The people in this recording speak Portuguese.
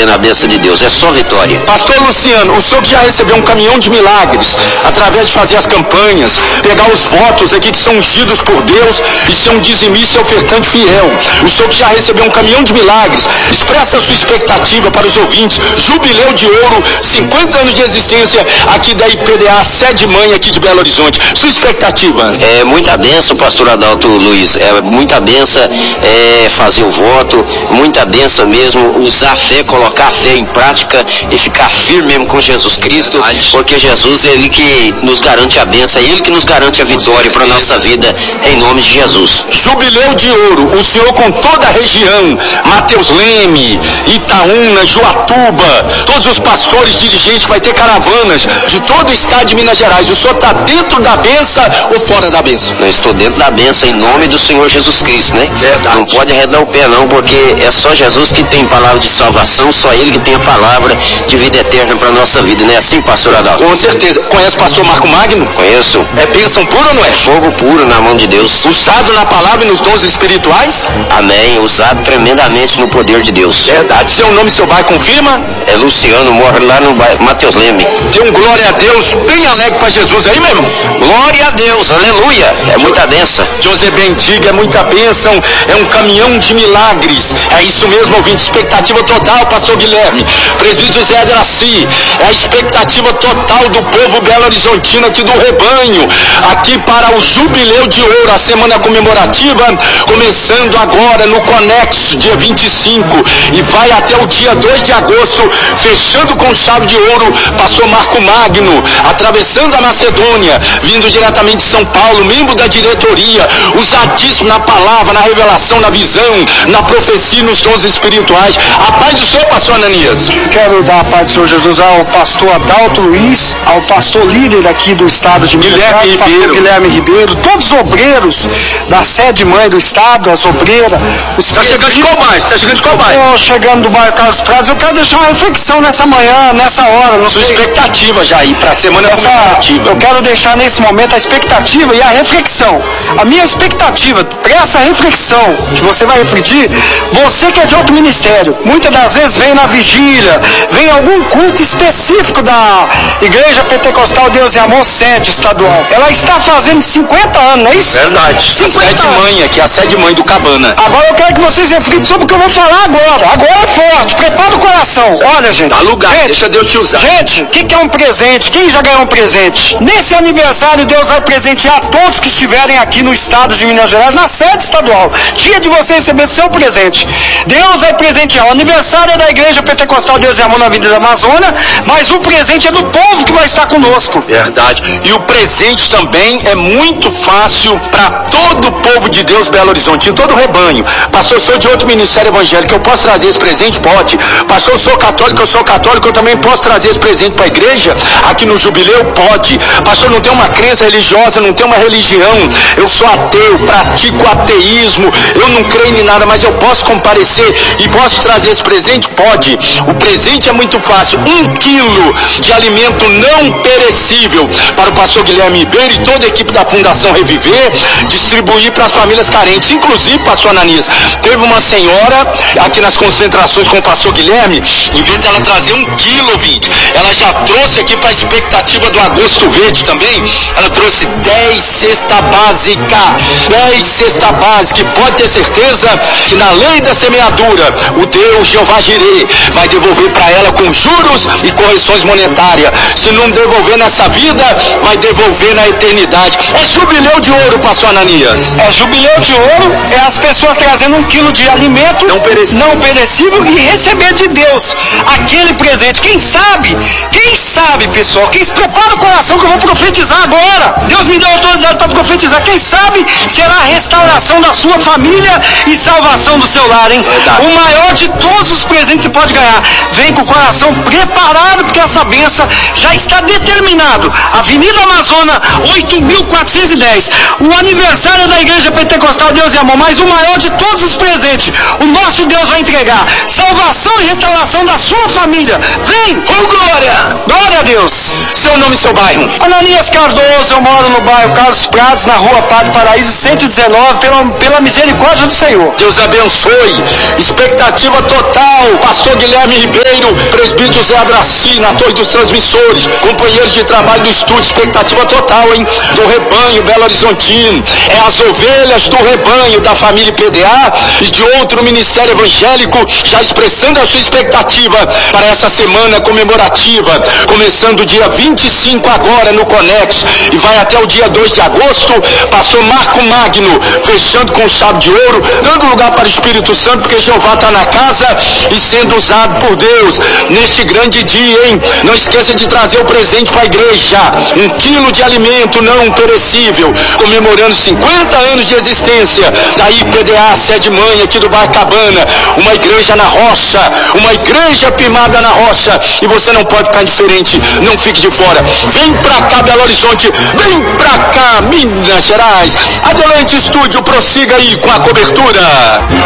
recebendo a bênção de Deus, é só vitória. Pastor Luciano, o senhor que já recebeu um caminhão de milagres, através de fazer as campanhas, pegar os votos aqui que são ungidos por Deus e ser um dizimista e ofertante fiel. O senhor que já recebeu um caminhão de milagres, expressa a sua expectativa para os ouvintes. Jubileu de Ouro, 50 anos de existência aqui da IPDA, sede mãe aqui de Belo Horizonte. Sua expectativa? É muita bênção, pastor Adalto Luiz, é muita bênção, fazer o voto, muita bênção mesmo, usar a fé, colocar a fé em prática e ficar firme mesmo com Jesus Cristo, porque Jesus é Ele que nos garante a bênção, é Ele que nos garante a vitória para a nossa vida, em nome de Jesus. Jubileu de Ouro, o senhor com toda a região, Mateus Leme, Itaúna, Juatuba, todos os pastores, dirigentes, vai ter caravanas de todo o estado de Minas Gerais. O senhor está dentro da bênção ou fora da bênção? Eu estou dentro da bênção em nome do Senhor Jesus Cristo, né? Verdade. Não pode arredar o pé não, porque é só Jesus que tem palavra de salvação, só Ele que tem a palavra de vida eterna para a nossa vida, não é assim, pastor Adalto? Com certeza. Conhece o pastor Marco Magno? Conheço. É bênção pura ou não é? Fogo puro na mão de Deus. Usado na palavra e nos dons espirituais? Amém. Usado tremendamente no poder de Deus. Verdade. Seu nome e seu bairro confirma? É Luciano, mora lá no bairro Mateus Leme. Tem um glória a Deus bem alegre para Jesus aí, meu irmão. Glória a Deus, aleluia. É muita bênção. José Bendiga, é muita bênção, é um caminhão de milagres. É isso mesmo, ouvinte. Expectativa total, pastor Guilherme. Presbítero José Draci, é a expectativa total do povo belo-horizontino aqui do rebanho, aqui para o Jubileu de Ouro, a semana comemorativa, começando agora no Conexo, dia 25, e vai até o dia 2 de agosto, fechando com chave de ouro, pastor Marco Magno, atravessando a Macedônia, vindo diretamente de São Paulo, membro da diretoria, usadíssimo na palavra, na revelação, na visão, na profecia e nos dons espirituais. A paz do Senhor, pastor Ananias. Quero dar a paz do Senhor Jesus ao pastor Adalto Luiz, ao pastor líder aqui do estado de Minas Gerais, pastor Guilherme Ribeiro, todos os obreiros da sede mãe do estado, as obreiras. Está chegando de qual bairro? Está chegando de qual bairro? Estou chegando do bairro Carlos Prados. Eu quero deixar uma reflexão nessa manhã, nessa hora. Não Sua sei. expectativa já aí para a semana comemorativa. Eu quero deixar nesse momento a expectativa e a reflexão. A minha expectativa para essa reflexão que você vai refletir, você que é de outro ministério, muitas das vezes vem na vigília, vem algum culto específico da Igreja Pentecostal Deus e Amor sede estadual. Ela está fazendo 50 anos, não é isso? Verdade. 50 a sede mãe aqui, a sede mãe do Cabana. Agora eu quero que vocês reflitam sobre o que eu vou falar agora. Agora é forte, prepara o coração. Olha, gente. Dá lugar, gente, deixa Deus te usar. Gente, o que é um presente? Quem já ganhou um presente? Nesse aniversário, Deus vai presentear todos que estiverem aqui no estado de Minas Gerais, na sede estadual. Dia de você receber seu presente. Deus vai presentear. O aniversário é da Igreja Pentecostal Deus e Amor na Avenida Amazônia, mas o presente é do povo que vai estar conosco. Verdade. E o presente também é muito fácil para todo o povo de Deus Belo Horizonte, todo o rebanho. Pastor, eu sou de outro ministério evangélico, eu posso trazer esse presente? Pode. Pastor, eu sou católico, eu também posso trazer esse presente para a igreja? Aqui no Jubileu? Pode. Pastor, não tem uma crença religiosa, não tem uma religião, eu sou ateu, pratico ateísmo, eu não creio em nada, mas eu posso comparecer e posso trazer esse presente? Pode. O presente é muito fácil. 1 quilo de alimento não perecível para o pastor Guilherme Ribeiro e toda a equipe da Fundação Reviver, distribuir para as famílias carentes. Inclusive, pastor Ananias, teve uma senhora aqui nas concentrações com o pastor Guilherme, em vez de ela trazer 1 quilo, ouvinte, ela já trouxe aqui para a expectativa do Agosto Verde também, ela trouxe 10 cesta básica, 10 cesta básica, e pode ter certeza que na lei da semeadura, o Deus Jeová Jireh vai devolver para ela com juros e correções monetárias. Se não devolver nessa vida, vai devolver na eternidade. É Jubileu de Ouro, pastor Ananias. É Jubileu de Ouro, é as pessoas trazendo 1 quilo de alimento não perecível e receber de Deus aquele presente. Quem sabe, pessoal, quem se prepara o coração que eu vou profetizar agora. Deus me deu autoridade para profetizar. Quem sabe será a restauração da sua família e salvação do seu lar, hein? Verdade. O maior de todos os presentes que você pode ganhar. Vem com o coração preparado, porque essa bênção já está determinado. Avenida Amazônia, 8.410. O aniversário da Igreja Pentecostal Deus e Amor, mas o maior de todos os presentes, o nosso Deus vai entregar salvação e restauração coração da sua família. Vem! Oh, glória! Glória a Deus! Seu nome e seu bairro? Ananias Cardoso, eu moro no bairro Carlos Prados, na rua Padre Paraíso 119, pela misericórdia do Senhor. Deus abençoe. Expectativa total. Pastor Guilherme Ribeiro, presbítero José Adraci, na Torre dos Transmissores, companheiros de trabalho do estúdio. Expectativa total, hein? Do rebanho Belo Horizontino. É as ovelhas do rebanho da família PDA e de outro ministério evangélico já expressando a sua expectativa para essa semana comemorativa, começando dia 25 agora no Conexo e vai até o dia 2 de agosto. Pastor Marco Magno fechando com chave de ouro, dando lugar para o Espírito Santo, porque Jeová está na casa e sendo usado por Deus neste grande dia, hein? Não esqueça de trazer o presente para a igreja, 1 quilo de alimento não perecível, comemorando 50 anos de existência da IPDA, sede mãe aqui do bairro Cabana, uma igreja na rocha, uma igreja firmada na rocha, e você não pode ficar indiferente, não fique de fora. Vem pra cá, Belo Horizonte, vem pra cá, Minas Gerais. Adelante, estúdio, prossiga aí com a cobertura.